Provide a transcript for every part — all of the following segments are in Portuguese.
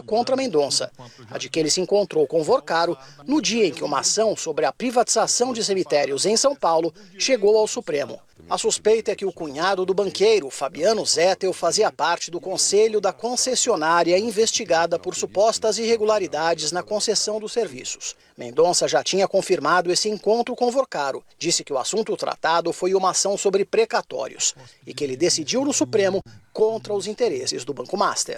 contra Mendonça, a de que ele se encontrou com Vorcaro no dia em que uma ação sobre a privatização de cemitérios em São Paulo chegou ao Supremo. A suspeita é que o cunhado do banqueiro, Fabiano Zettel, fazia parte do conselho da concessionária investigada por supostas irregularidades na concessão dos serviços. Mendonça já tinha confirmado esse encontro com Vorcaro. Disse que o assunto tratado foi uma ação sobre precatórios e que ele decidiu no Supremo contra os interesses do Banco Master.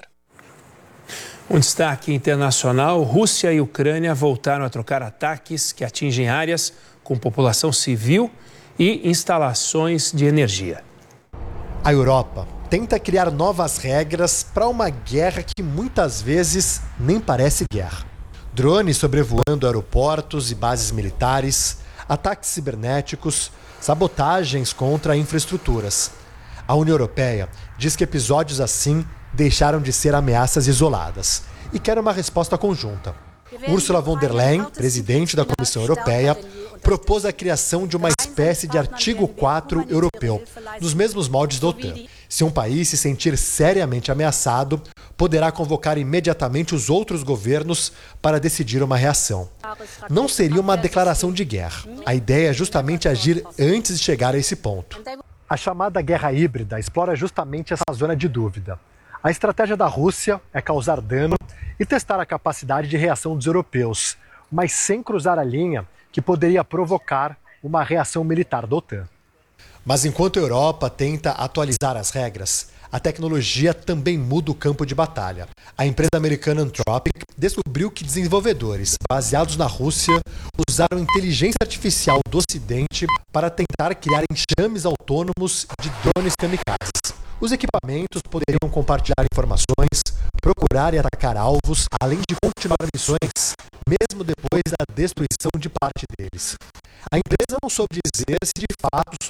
Um destaque internacional: Rússia e Ucrânia voltaram a trocar ataques que atingem áreas com população civil e instalações de energia. A Europa tenta criar novas regras para uma guerra que muitas vezes nem parece guerra. Drones sobrevoando aeroportos e bases militares, ataques cibernéticos, sabotagens contra infraestruturas. A União Europeia diz que episódios assim deixaram de ser ameaças isoladas e quer uma resposta conjunta. Ursula von der Leyen, presidente da Comissão Europeia, propôs a criação de uma espécie de artigo 4 europeu, nos mesmos moldes da OTAN. Se um país se sentir seriamente ameaçado, poderá convocar imediatamente os outros governos para decidir uma reação. Não seria uma declaração de guerra. A ideia é justamente agir antes de chegar a esse ponto. A chamada guerra híbrida explora justamente essa zona de dúvida. A estratégia da Rússia é causar dano e testar a capacidade de reação dos europeus, mas sem cruzar a linha que poderia provocar uma reação militar da OTAN. Mas enquanto a Europa tenta atualizar as regras, a tecnologia também muda o campo de batalha. A empresa americana Anthropic descobriu que desenvolvedores baseados na Rússia usaram inteligência artificial do Ocidente para tentar criar enxames autônomos de drones kamikazes. Os equipamentos poderiam compartilhar informações, procurar e atacar alvos, além de continuar missões, mesmo depois da destruição de parte deles. A empresa não soube dizer se de fato